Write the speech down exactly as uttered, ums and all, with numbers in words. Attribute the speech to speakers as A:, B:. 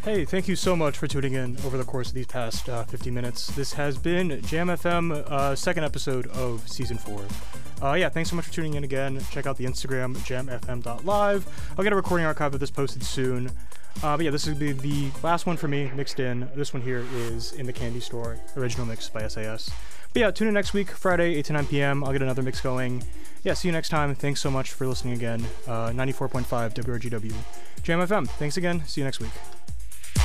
A: Hey, thank you so much for tuning in over the course of these past uh, fifty minutes. This has been Jam F M, uh, second episode of season four. Uh, yeah, thanks so much for tuning in again. Check out the Instagram, jam f m dot live. I'll get a recording archive of this posted soon. Uh, but yeah, this will be the last one for me, mixed in. This one here is In the Candy Store, original mix by S A S. But yeah, tune in next week, Friday, eight to nine p.m. I'll get another mix going. Yeah, see you next time. Thanks so much for listening again. Uh, ninety-four point five W R G W. Jam F M. Thanks again. See you next week.